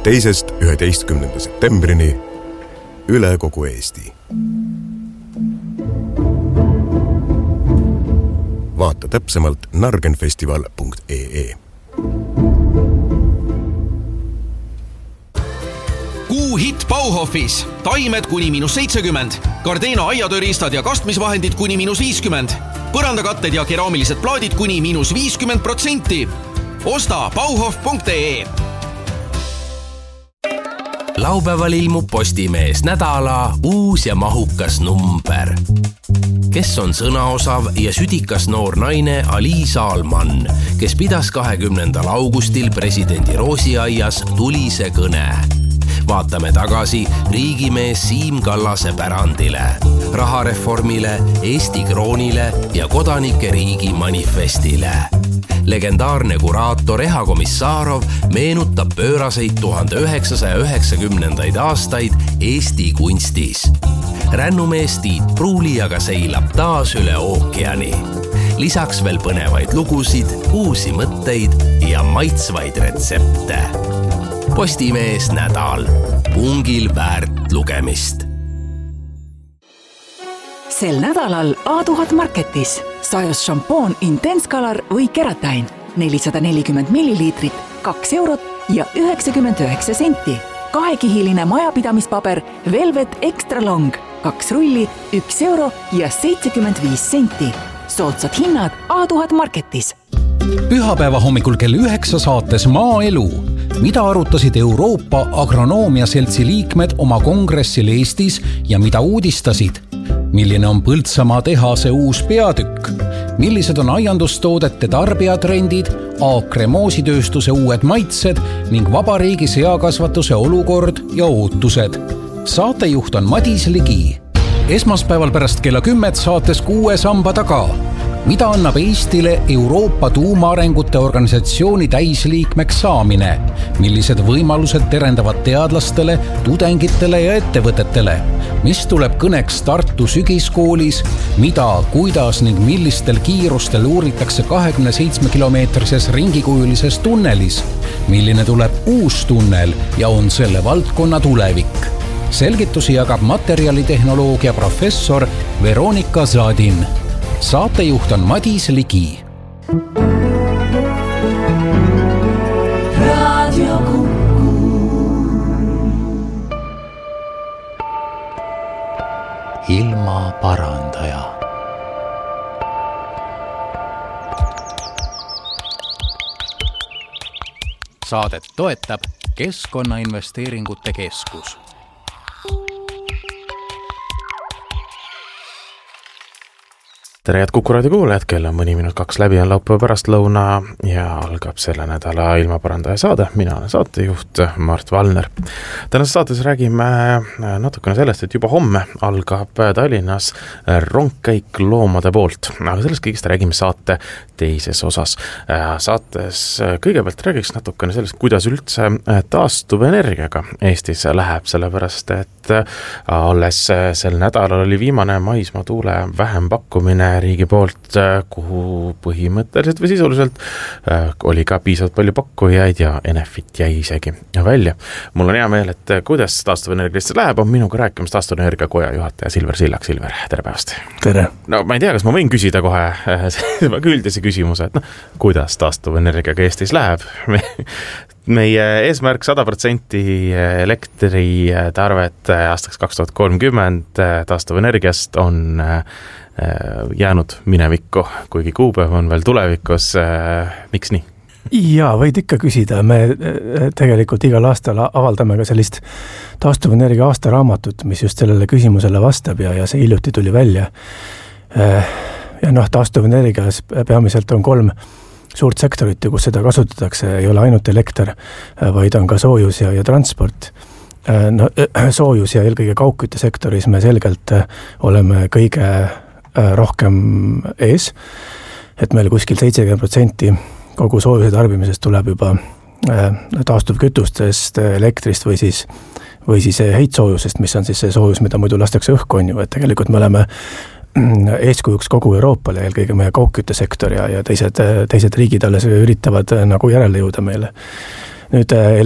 2.–11. septembrini üle kogu Eesti. Vaata täpsemalt nargenfestival.ee. Kuuhitt Bauhofis. Taimed kuni -70. Gardena aiatööriistad ja kastmisvahendid kuni -50. Põrandakatted ja keraamilised plaadid kuni -50%. Osta bauhof.ee. Laupäeval ilmub Postimees nädala uus ja mahukas number. Kes on sõnaosav ja südikas noor naine Aliisa Alman, kes pidas 20. augustil presidendi Roosiaias tulise kõne. Vaatame tagasi riigimees Siim Kallase pärandile, rahareformile, Eesti kroonile ja kodanike riigi manifestile. Legendaarne kuraator Eha Komissarov meenutab pööraseid 1990. aastaid Eesti kunstis. Rännumees Tiit Pruuli aga seilab taas üle ookeani. Lisaks veel põnevaid lugusid, uusi mõtteid ja maitsvaid retsepte. Postimees nädal. Pungil väärt lugemist. Sel nädalal A1000 Marketis sajus šampoon Intense Color või Keratin 440 milliliitrit, 2 eurot ja 99 senti. Kahekihiline majapidamispaber Velvet Extra Long, 2 rulli, 1 euro ja 75 senti. Soodsad hinnad A1000 Marketis. Pühapäeva hommikul kell 9 saates Maaelu. Mida arutasid Euroopa Agronoomia Seltsi liikmed oma kongressil Eestis ja mida uudistasid? Milline on Põltsamaa tehase uus peatükk? Millised on aiandustoodete tarbijatrendid, Aakre moositööstuse uued maitsed ning vabariigi seakasvatuse olukord ja ootused? Saatejuht on Madis Ligi. Esmaspäeval pärast kella 10 saates 6 samba taga. Mida annab Eestile Euroopa tuumaarengute organisatsiooni täisliikmeks saamine? Millised võimalused terendavad teadlastele, tudengitele ja ettevõtetele? Mis tuleb kõneks Tartu sügiskoolis? Mida, kuidas ning millistel kiirustel uuritakse 27-kilomeetrises ringikujulises tunnelis? Milline tuleb uus tunnel ja on selle valdkonna tulevik? Selgitusi jagab materjalitehnoloogia professor Veronika Zadin. Saatejuht on Madis Ligi. Radio Kuku. Ilma parandaja. Saadet toetab Keskkonnainvesteeringute Keskus. Tere head Kuku raadio kuulajad, kell on mõni minut 2 läbi, on laupäeva pärastlõuna ja algab selle nädala ilmaparandaja saade. Mina olen saatejuht Mart Valner. Tänases saates räägime natukene sellest, et juba homme algab Tallinnas rongkäik loomade poolt. Aga sellest kõigest räägime saate teises osas. Saates kõigepealt räägiks natukene sellest, kuidas üldse taastuvenergiaga Eestis läheb, sellepärast et alles sel nädalal oli viimane maismaa tuule vähempakkumine riigi poolt, kuhu põhimõtteliselt või sisuliselt oli ka piisavalt palju pakkujaid ja Enefit jäi isegi välja. Mul on hea meel, et kuidas taastuvenergiast läheb, on minuga rääkimas taastuvenergia koja juhataja Silver Sillak. Silver, tere päevast! Tere! No ma ei tea, kas ma võin küsida kohe väga üldise küsimuse, et kuidas taastuvenergiaga Eestis läheb? Meie eesmärk 100% elektritarvet aastaks 2030 taastuvenergiast on jäänud minevikku, kuigi kuupäev on veel tulevikus. Miks nii? Jaa, võid ikka küsida. Me tegelikult igal aastal avaldame ka sellist taastuvenergia aastaraamatut, mis just sellele küsimusele vastab ja see hiljuti tuli välja. Ja taastuvenergias peamiselt on 3 suurt sektorit, kus seda kasutatakse. Ei ole ainult elekter, vaid on ka soojus ja transport. Soojus ja eelkõige kaugküttesektoris me selgelt oleme kõige rohkem ees, et meil kuskil 70% kogu soojuse tarbimisest tuleb juba taastuvkütustest, elektrist või siis heitsoojusest, mis on siis see soojus, mida muidu lastakse õhku, on ju, et tegelikult me oleme eeskujuks kogu Euroopale, eelkõige meie kaugküttesektor ja teised riigid alles üritavad nagu järele jõuda meile. Nüüd